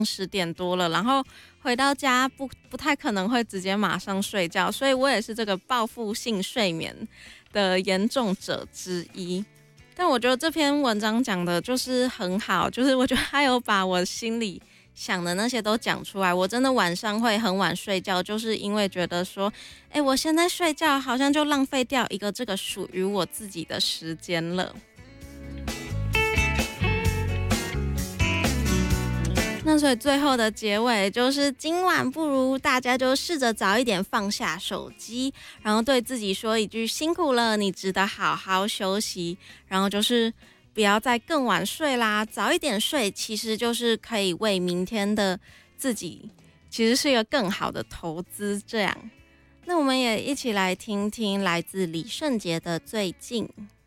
10点多了，然后回到家不太可能会直接马上睡觉，所以我也是这个报复性睡眠的严重者之一。但我觉得这篇文章讲的就是很好，就是我觉得他有把我心里想的那些都讲出来。我真的晚上会很晚睡觉，就是因为觉得说，我现在睡觉好像就浪费掉一个这个属于我自己的时间了。那所以最后的结尾就是今晚不如大家就试着早一点放下手机，然后对自己说一句辛苦了，你值得好好休息，然后就是不要再更晚睡啦，早一点睡其实就是可以为明天的自己其实是一个更好的投资这样。那我们也一起来听听来自李圣杰的最近。